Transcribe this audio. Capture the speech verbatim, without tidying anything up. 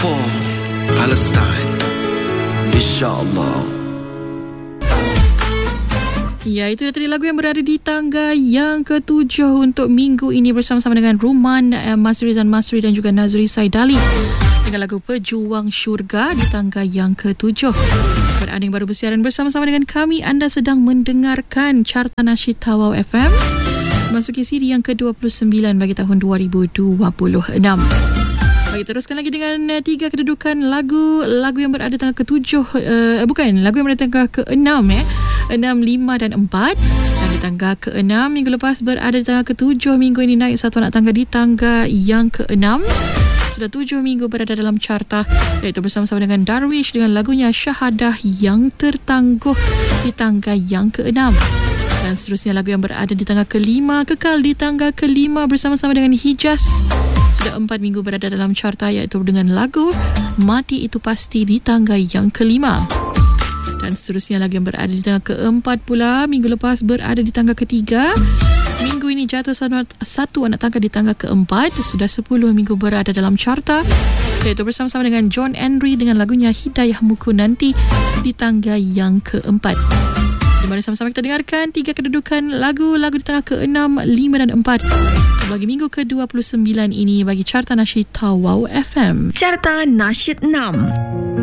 for Palestine, insyaAllah. Ya, itu tadi lagu yang berada di tangga yang ketujuh untuk minggu ini bersama-sama dengan Ruman eh, Masri Zan Masri dan juga Nazri Saidali dengan lagu Pejuang Syurga di tangga yang ketujuh. Kepada anda yang baru bersiaran bersama-sama dengan kami, anda sedang mendengarkan Carta Nasyid Tawau F M masuki siri yang ke dua puluh sembilan bagi tahun dua ribu dua puluh enam. Bagi teruskan lagi dengan uh, tiga kedudukan lagu lagu yang berada tangga ketujuh uh, bukan lagu yang berada tangga keenam eh enam, lima dan empat. Dan di tangga keenam minggu lepas berada di tangga ketujuh, minggu ini naik satu anak tangga di tangga yang keenam. Sudah tujuh minggu berada dalam carta, iaitu bersama-sama dengan Darwish dengan lagunya Syahadah yang Tertangguh di tangga yang keenam. Dan seterusnya lagu yang berada di tangga kelima kekal di tangga kelima bersama-sama dengan Hijaz. Sudah empat minggu berada dalam carta, iaitu dengan lagu Mati Itu Pasti di tangga yang kelima. Dan seterusnya lagu yang berada di tangga keempat pula minggu lepas berada di tangga ketiga. Minggu ini jatuh satu anak tangga di tangga keempat. Sudah sepuluh minggu berada dalam carta, iaitu bersama-sama dengan John Henry dengan lagunya Hidayah Muku Nanti di tangga yang keempat. Di mana sama-sama kita dengarkan tiga kedudukan lagu-lagu di tangga keenam, lima dan empat bagi minggu ke dua puluh sembilan ini bagi Carta Nasyid Tawau F M. Carta Nasyid enam.